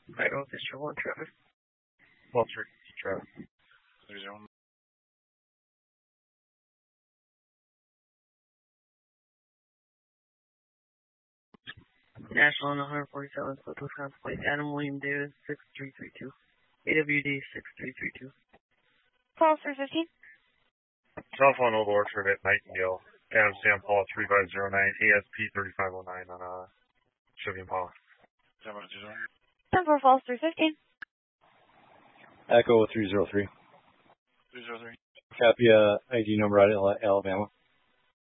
Idaho District 1 traffic. Walter traffic. National on 147, South Wisconsin Plate, Adam William Davis, 6332. AWD 6332. Call 315. Telephone Old Orchard at Nightingale. Adam Sam Paul 3509, ASP 3509 on Chevy Impala. 10-4 Falls 315. Echo 303. 303. Copy ID number out of Alabama.